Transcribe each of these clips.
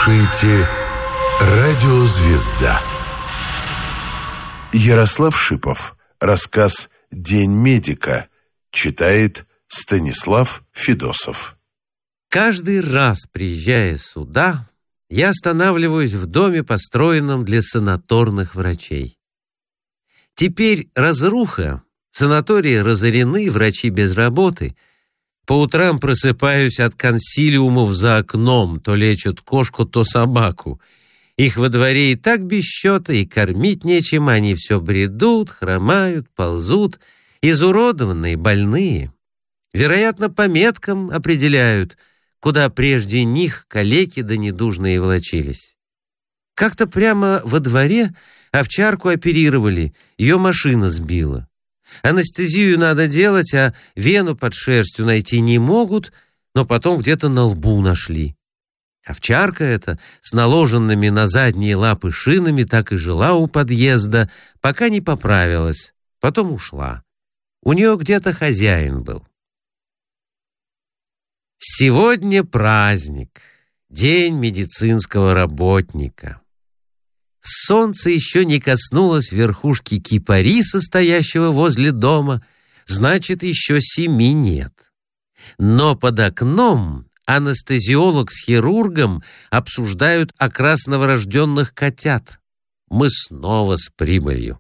слушаете «Радио Звезда». Ярослав Шипов. Рассказ «День медика». Читает Станислав Федосов. Каждый раз, приезжая сюда, я останавливаюсь в доме, построенном для санаторных врачей. Теперь разруха, санатории разорены, врачи без работы. По утрам просыпаюсь от консилиумов за окном, то лечат кошку, то собаку. Их во дворе и так без счета, и кормить нечем, они все бредут, хромают, ползут, изуродованные, больные. Вероятно, по меткам определяют, куда прежде них калеки да недужные волочились. Как-то прямо во дворе овчарку оперировали, ее машина сбила. Анестезию надо делать, а вену под шерстью найти не могут, но потом где-то на лбу нашли. Овчарка эта с наложенными на задние лапы шинами так и жила у подъезда, пока не поправилась, потом ушла. У нее где-то хозяин был. Сегодня праздник, день медицинского работника. Солнце еще не коснулось верхушки кипариса, стоящего возле дома, значит, еще 7 нет. Но под окном анестезиолог с хирургом обсуждают окрас новорожденных котят. Мы снова с прибылью.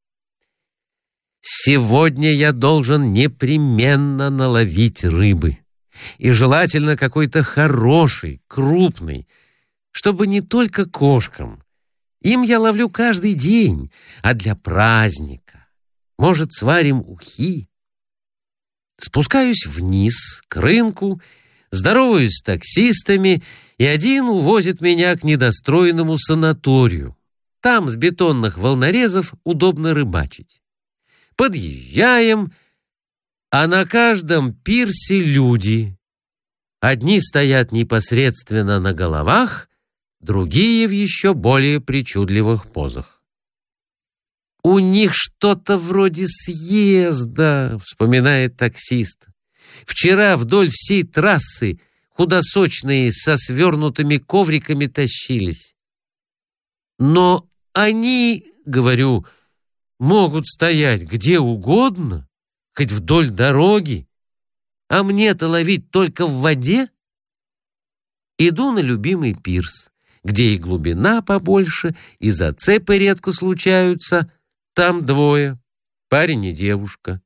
Сегодня я должен непременно наловить рыбы. И желательно какой-то хороший, крупный, чтобы не только кошкам. Им я ловлю каждый день, а для праздника. Может, сварим ухи? Спускаюсь вниз, к рынку, здороваюсь с таксистами, и один увозит меня к недостроенному санаторию. Там с бетонных волнорезов удобно рыбачить. Подъезжаем, а на каждом пирсе люди. Одни стоят непосредственно на головах, другие в еще более причудливых позах. «У них что-то вроде съезда», — вспоминает таксист. «Вчера вдоль всей трассы худосочные со свернутыми ковриками тащились. Но они, говорю, могут стоять где угодно, хоть вдоль дороги, а мне-то ловить только в воде». Иду на любимый пирс, где и глубина побольше, и зацепы редко случаются. Там двое, парень и девушка.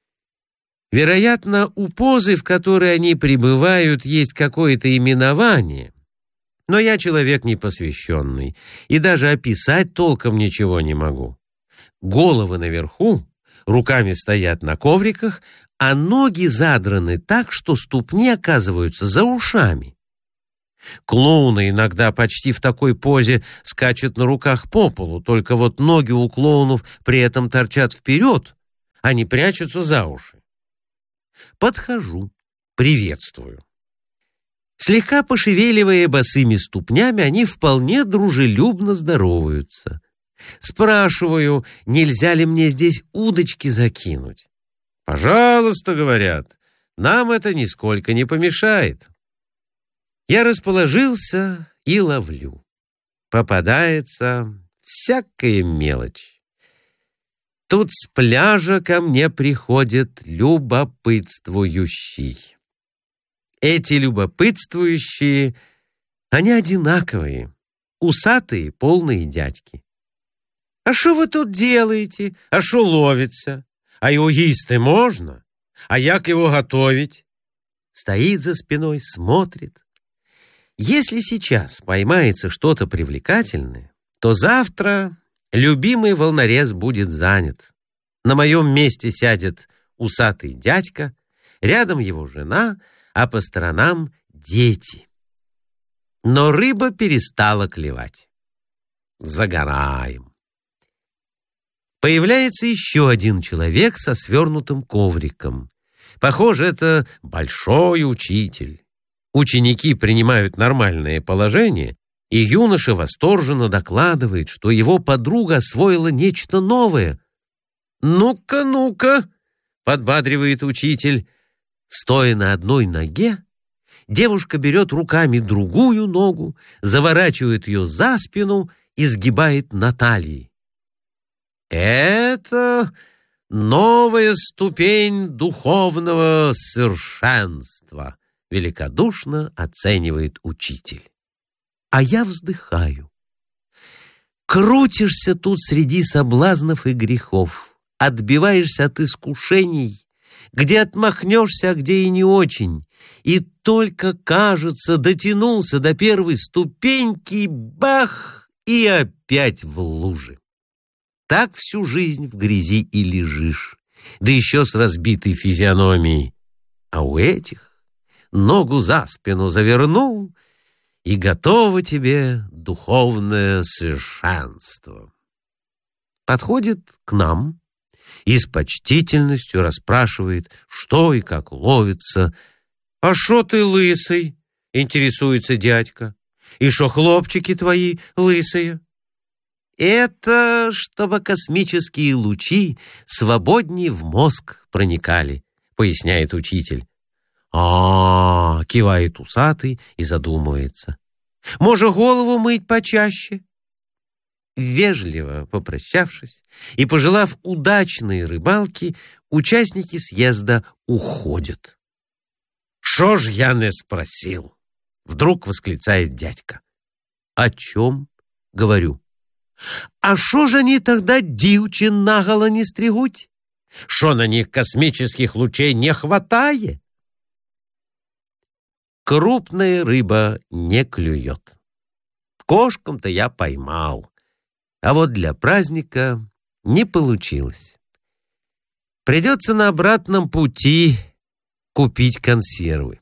Вероятно, у позы, в которой они пребывают, есть какое-то именование. Но я человек непосвященный, и даже описать толком ничего не могу. Головы наверху, руками стоят на ковриках, а ноги задраны так, что ступни оказываются за ушами. Клоуны иногда почти в такой позе скачут на руках по полу, только вот ноги у клоунов при этом торчат вперед, а не прячутся за уши. Подхожу, приветствую. Слегка пошевеливая босыми ступнями, они вполне дружелюбно здороваются. Спрашиваю, нельзя ли мне здесь удочки закинуть. «Пожалуйста», — говорят, — «нам это нисколько не помешает». Я расположился и ловлю. Попадается всякая мелочь. Тут с пляжа ко мне приходит любопытствующий. Эти любопытствующие, они одинаковые, усатые, полные дядьки. «А что вы тут делаете? А что ловится? А его есть можно? А як его готовить?» Стоит за спиной, смотрит. Если сейчас поймается что-то привлекательное, то завтра любимый волнорез будет занят. На моем месте сядет усатый дядька, рядом его жена, а по сторонам дети. Но рыба перестала клевать. Загораем. Появляется еще один человек со свернутым ковриком. Похоже, это большой учитель. Ученики принимают нормальное положение, и юноша восторженно докладывает, что его подруга освоила нечто новое. «Ну-ка, ну-ка!» — подбадривает учитель. Стоя на одной ноге, Девушка берет руками другую ногу, заворачивает ее за спину и сгибает на талии. Это новая ступень духовного совершенства, великодушно оценивает учитель. А я вздыхаю. Крутишься тут среди соблазнов и грехов, отбиваешься от искушений, где отмахнешься, а где и не очень, и только, кажется, дотянулся до первой ступеньки, бах, и опять в луже. Так всю жизнь в грязи и лежишь, да еще с разбитой физиономией. А у этих ногу за спину завернул, и готово тебе духовное совершенство. Подходит к нам и с почтительностью расспрашивает, что и как ловится. «А шо ты лысый?» — интересуется дядька. «И шо хлопчики твои лысые?» «Это чтобы космические лучи свободнее в мозг проникали», — поясняет учитель. Кивает усатый и задумывается. «Может, голову мыть почаще?» Вежливо попрощавшись и пожелав удачной рыбалки, участники съезда уходят. «Шо ж я не спросил?» — вдруг восклицает дядька. «О чем?» — говорю. «А шо ж они тогда дівчин наголо не стригуть? Шо на них космических лучей не хватает?» Крупная рыба не клюет. Кошкам-то я поймал, а вот для праздника не получилось. Придется на обратном пути купить консервы.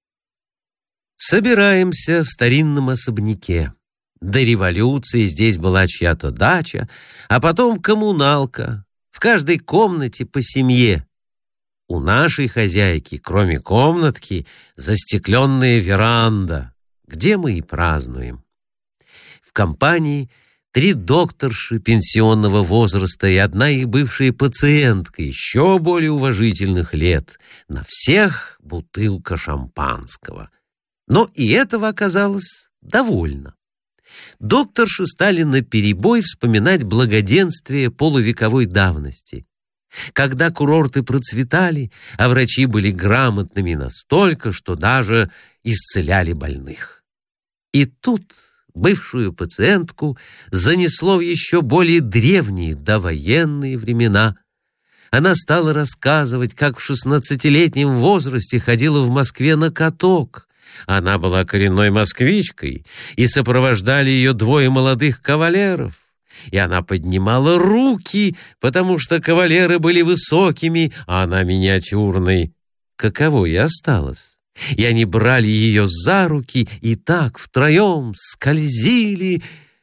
Собираемся в старинном особняке. До революции здесь была чья-то дача, а потом коммуналка. В каждой комнате по семье. У нашей хозяйки, кроме комнатки, застекленная веранда, где мы и празднуем. В компании 3 докторши пенсионного возраста и одна их бывшая пациентка еще более уважительных лет. На всех бутылка шампанского. Но и этого оказалось довольно. Докторши стали наперебой вспоминать благоденствие полувековой давности. Когда курорты процветали, а врачи были грамотными настолько, что даже исцеляли больных. И тут бывшую пациентку занесло в еще более древние довоенные времена. Она стала рассказывать, как в 16-летнем возрасте ходила в Москве на каток. Она была коренной москвичкой, и сопровождали ее 2 молодых кавалеров. И она поднимала руки, потому что кавалеры были высокими, а она миниатюрной. Каково и осталось. И они брали ее за руки и так втроем скользили.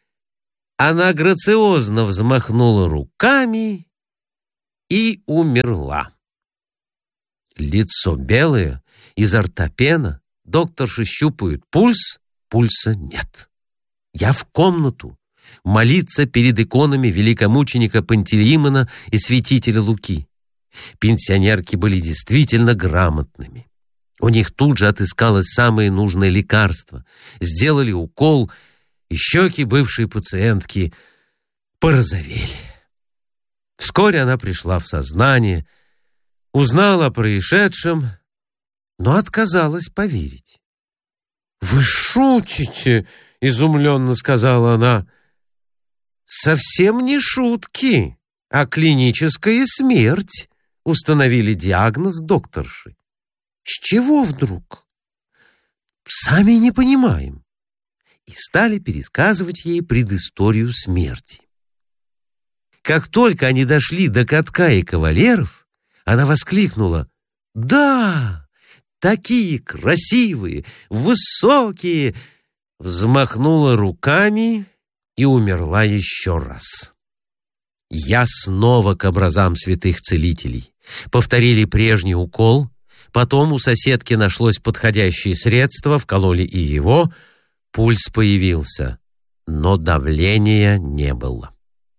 Она грациозно взмахнула руками и умерла. Лицо белое, изо рта пена, докторши щупают пульс, пульса нет. Я в комнату. Молиться перед иконами великомученика Пантелеимона и святителя Луки. Пенсионерки были действительно грамотными. У них тут же отыскалось самое нужное лекарство. Сделали укол, и щеки бывшей пациентки порозовели. Вскоре она пришла в сознание, узнала о происшедшем, но отказалась поверить. «Вы шутите?» — изумленно сказала она. «Совсем не шутки, а клиническая смерть», — установили диагноз докторши. «С чего вдруг?» «Сами не понимаем». И стали пересказывать ей предысторию смерти. Как только они дошли до катка и кавалеров, она воскликнула: «Да, такие красивые, высокие!» Взмахнула руками и умерла еще раз. Я снова к образам святых целителей. Повторили прежний укол, потом у соседки нашлось подходящее средство, вкололи и его, пульс появился, но давления не было.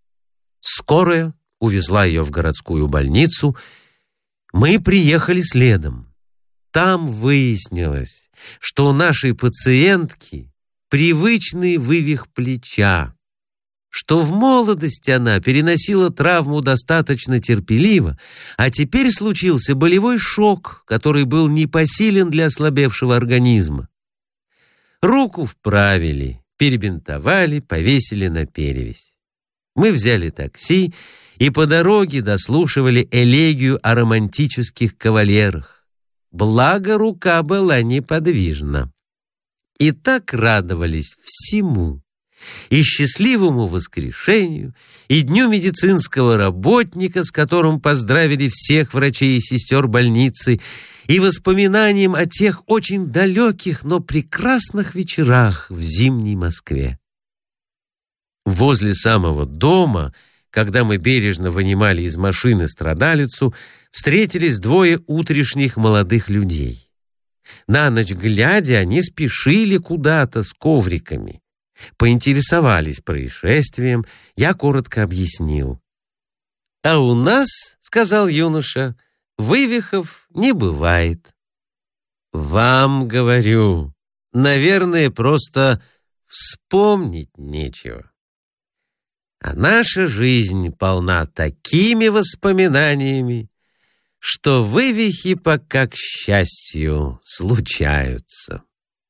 Скорая увезла ее в городскую больницу. Мы приехали следом. Там выяснилось, что у нашей пациентки привычный вывих плеча, что в молодости она переносила травму достаточно терпеливо, а теперь случился болевой шок, который был непосилен для ослабевшего организма. Руку вправили, перебинтовали, повесили на перевязь. Мы взяли такси и по дороге дослушивали элегию о романтических кавалерах. Благо, рука была неподвижна. И так радовались всему. И счастливому воскрешению, и дню медицинского работника, с которым поздравили всех врачей и сестер больницы, и воспоминаниям о тех очень далеких, но прекрасных вечерах в зимней Москве. Возле самого дома, когда мы бережно вынимали из машины страдалицу, встретились двое утрешних молодых людей. На ночь глядя, они спешили куда-то с ковриками. Поинтересовались происшествием, я коротко объяснил. «А у нас, — сказал юноша, — вывихов не бывает». «Вам, — говорю, — наверное, просто вспомнить нечего. А наша жизнь полна такими воспоминаниями, что вывихи пока, к счастью, случаются».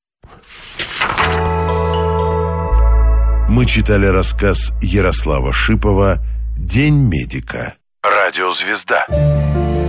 Мы читали рассказ Ярослава Шипова «День медика». Радиозвезда.